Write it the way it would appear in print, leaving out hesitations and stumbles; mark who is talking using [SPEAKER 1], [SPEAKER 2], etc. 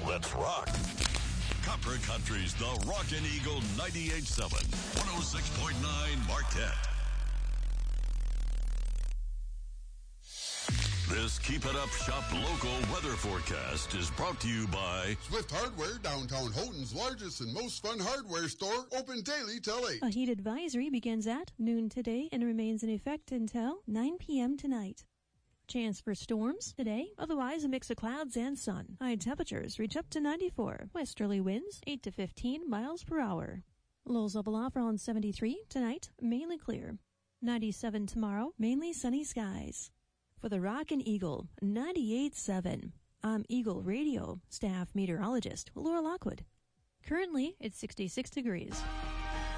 [SPEAKER 1] Let's rock. Copper Country's The Rockin' Eagle 98.7, 106.9 Marquette. This Keep It Up Shop local weather forecast is brought to you by
[SPEAKER 2] Swift Hardware, downtown Houghton's largest and most fun hardware store, open daily till 8.
[SPEAKER 3] A heat advisory begins at noon today and remains in effect until 9 p.m. tonight. Chance for storms today, otherwise a mix of clouds and sun. High temperatures reach up to 94. Westerly winds 8 to 15 miles per hour. Lows level off around 73 tonight, mainly clear. 97 tomorrow, mainly sunny skies. For the Rockin' Eagle 98.7, I'm Eagle Radio staff meteorologist Laura Lockwood. Currently, it's 66 degrees.